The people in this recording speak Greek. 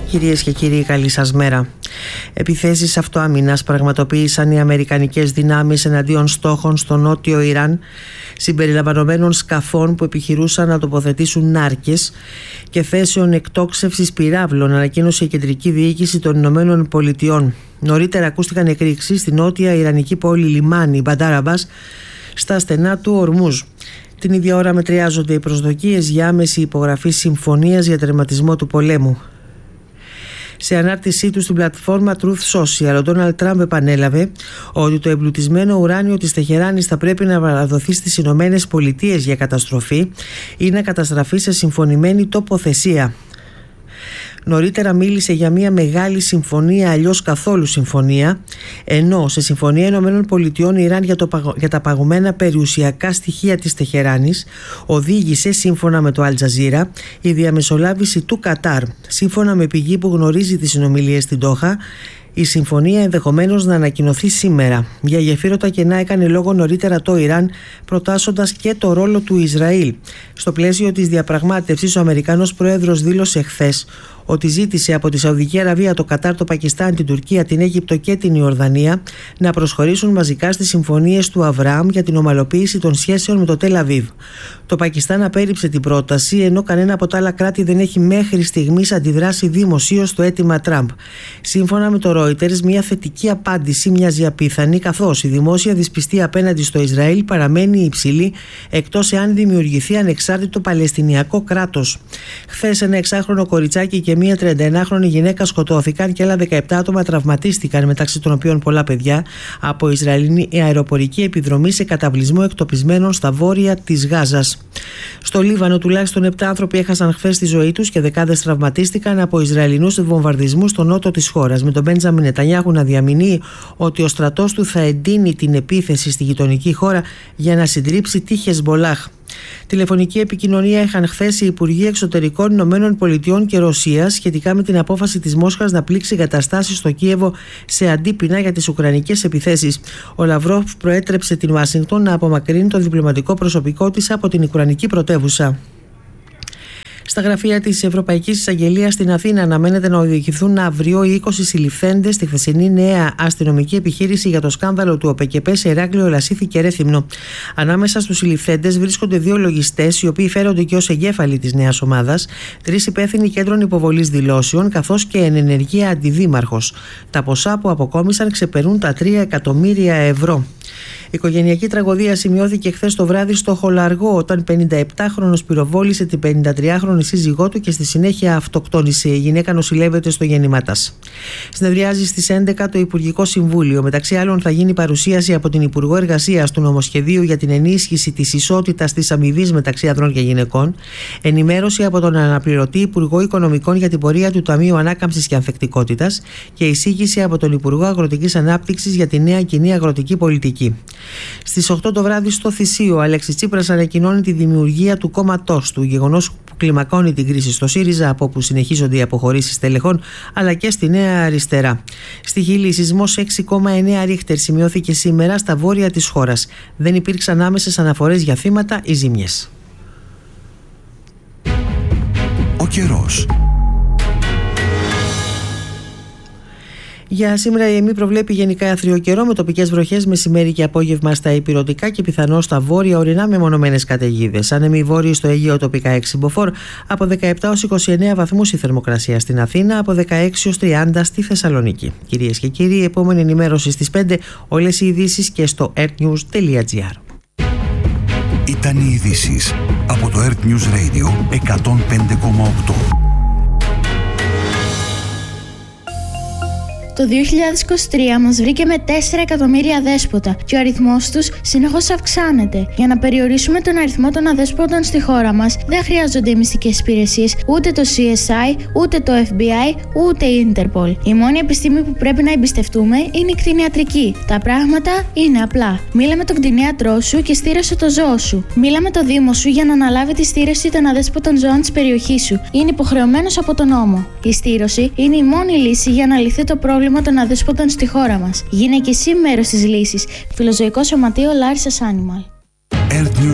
Κυρίες και κύριοι, καλή σας μέρα. Επιθέσεις αυτοάμυνας πραγματοποίησαν οι αμερικανικές δυνάμεις εναντίον στόχων στο νότιο Ιράν, συμπεριλαμβανομένων σκαφών που επιχειρούσαν να τοποθετήσουν νάρκες και θέσεων εκτόξευσης πυράβλων, ανακοίνωσε η Κεντρική Διοίκηση των Ηνωμένων Πολιτειών. Νωρίτερα ακούστηκαν εκρήξεις στη νότια ιρανική πόλη λιμάνι Μπαντάρ Αμπάς, στα στενά του Ορμούζ. Την ίδια ώρα μετριάζονται οι προσδοκίες για άμεση υπογραφή συμφωνίας για τερματισμό του πολέμου. Σε ανάρτησή του στην πλατφόρμα Truth Social, ο Ντόναλντ Τραμπ επανέλαβε ότι το εμπλουτισμένο ουράνιο της Τεχεράνης θα πρέπει να παραδοθεί στις Ηνωμένες Πολιτείες για καταστροφή ή να καταστραφεί σε συμφωνημένη τοποθεσία. Νωρίτερα μίλησε για μια μεγάλη συμφωνία, αλλιώς καθόλου συμφωνία, ενώ σε συμφωνία Ηνωμένων Πολιτειών Ιράν για τα παγωμένα περιουσιακά στοιχεία της Τεχεράνης οδήγησε, σύμφωνα με το Αλ Τζαζίρα, η διαμεσολάβηση του Κατάρ. Σύμφωνα με πηγή που γνωρίζει τις συνομιλίες στην Ντόχα, η συμφωνία ενδεχομένως να ανακοινωθεί σήμερα. Για γεφύρωτα κενά έκανε λόγο νωρίτερα το Ιράν, προτάσσοντας και το ρόλο του Ισραήλ. Στο πλαίσιο της διαπραγμάτευσης, ο Αμερικανός Πρόεδρος δήλωσε χθες ότι ζήτησε από τη Σαουδική Αραβία, το Κατάρ, το Πακιστάν, την Τουρκία, την Αίγυπτο και την Ιορδανία να προσχωρήσουν μαζικά στις συμφωνίες του Αβραάμ για την ομαλοποίηση των σχέσεων με το Τελ Αβίβ. Το Πακιστάν απέρριψε την πρόταση, ενώ κανένα από τα άλλα κράτη δεν έχει μέχρι στιγμής αντιδράσει δημοσίως στο αίτημα Τραμπ. Σύμφωνα με το Reuters, μια θετική απάντηση μοιάζει απίθανη, καθώς η δημόσια δυσπιστία απέναντι στο Ισραήλ παραμένει υψηλή, εκτός εάν δημιουργηθεί ανεξάρτητο Παλαιστινιακό κράτος. Χθες, ένα 6χρονο κοριτσάκι και μία 31χρονη γυναίκα σκοτώθηκαν και άλλα 17 άτομα τραυματίστηκαν, μεταξύ των οποίων πολλά παιδιά, από Ισραηλινή αεροπορική επιδρομή σε καταβλισμό εκτοπισμένων στα βόρεια της Γάζας. Στο Λίβανο, τουλάχιστον 7 άνθρωποι έχασαν χθες τη ζωή τους και δεκάδες τραυματίστηκαν από Ισραηλινούς βομβαρδισμούς στο νότο της χώρας, με τον Μπέντζαμιν Νετανιάχου να διαμηνύει ότι ο στρατός του θα εντείνει την επίθεση στη γειτονική χώρα για να συντρίψει τη Χεσμπολάχ. Τηλεφωνική επικοινωνία είχαν χθες οι Υπουργοί Εξωτερικών Ηνωμένων Πολιτειών και Ρωσίας σχετικά με την απόφαση της Μόσχας να πλήξει εγκαταστάσεις στο Κίεβο σε αντίπεινα για τις ουκρανικές επιθέσεις. Ο Λαυρόφ προέτρεψε την Ουάσιγκτον να απομακρύνει το διπλωματικό προσωπικό της από την ουκρανική πρωτεύουσα. Στα γραφεία της Ευρωπαϊκής Εισαγγελίας στην Αθήνα αναμένεται να οδηγηθούν αύριο οι 20 συλληφθέντες στη χθεσινή νέα αστυνομική επιχείρηση για το σκάνδαλο του ΟΠΕΚΕΠΕ σε Ηράκλειο, Λασίθι και Ρέθυμνο. Ανάμεσα στους συλληφθέντες βρίσκονται 2 λογιστές, οι οποίοι φέρονται και ως εγκέφαλοι της νέας ομάδας, 3 υπεύθυνοι κέντρων υποβολής δηλώσεων, καθώς και εν ενεργεία αντιδήμαρχος. Τα ποσά που αποκόμισαν ξεπερνούν τα 3 εκατομμύρια ευρώ. Η οικογενειακή τραγωδία σημειώθηκε χθες το βράδυ στο Χολαργό, όταν 57χρονος πυροβόλησε την 53χρονη σύζυγό του και στη συνέχεια αυτοκτόνησε. Η γυναίκα νοσηλεύεται στο Γεννηματάς. Συνεδριάζει στις 11 το Υπουργικό Συμβούλιο. Μεταξύ άλλων, θα γίνει παρουσίαση από την Υπουργό Εργασίας του νομοσχεδίου για την ενίσχυση της ισότητας της αμοιβής μεταξύ ανδρών και γυναικών, ενημέρωση από τον αναπληρωτή Υπουργό Οικονομικών για την πορεία του Ταμείου Ανάκαμψης και Ανθεκτικότητας και εισήγηση από τον Υπουργό Αγροτικής Ανάπτυξης για τη νέα κοινή αγροτική πολιτική. Στις 8 το βράδυ στο Θησίο, ο Αλέξης Τσίπρας ανακοινώνει τη δημιουργία του κόμματός του, γεγονός που κλιμακώνει την κρίση στο ΣΥΡΙΖΑ, από όπου συνεχίζονται οι αποχωρήσεις τελεχών, αλλά και στη Νέα Αριστερά. Στη Χιλή, σεισμός 6,9 ρίχτερ σημειώθηκε σήμερα στα βόρεια της χώρας. Δεν υπήρξαν άμεσες αναφορές για θύματα ή ζημιές. Ο καιρός. Για σήμερα η ΕΜΗ προβλέπει γενικά άθριο καιρό με τοπικές βροχές μεσημέρι και απόγευμα στα ηπειρωτικά και πιθανώς στα βόρεια ορεινά μεμονωμένες καταιγίδες. Άνεμοι βόρειοι στο Αιγαίο, τοπικά 6 μποφόρ, από 17 ως 29 βαθμούς η θερμοκρασία στην Αθήνα, από 16 ως 30 στη Θεσσαλονίκη. Κυρίες και κύριοι, η επόμενη ενημέρωση στις 5, όλες οι ειδήσεις και στο earthnews.gr. Ήταν οι ειδήσεις από το Earth News Radio 105,8. Το 2023 μας βρήκε με 4 εκατομμύρια αδέσποτα και ο αριθμός τους συνεχώς αυξάνεται. Για να περιορίσουμε τον αριθμό των αδέσποτων στη χώρα μας, δεν χρειάζονται οι μυστικές υπηρεσίες, ούτε το CSI, ούτε το FBI, ούτε η Interpol. Η μόνη επιστήμη που πρέπει να εμπιστευτούμε είναι η κτηνιατρική. Τα πράγματα είναι απλά. Μίλα με τον κτηνίατρό σου και στήρωσε το ζώο σου. Μίλα με το Δήμο σου για να αναλάβει τη στήρωση των αδέσποτων ζώων της περιοχής σου. Είναι υποχρεωμένος από τον νόμο. Η στήρωση είναι η μόνη λύση για να λυθεί το πρόβλημα των αδέσποτων στη χώρα μας. Γίνε και εσύ μέρος της λύσης. Φιλοζωικό Σωματείο Larissa Animal.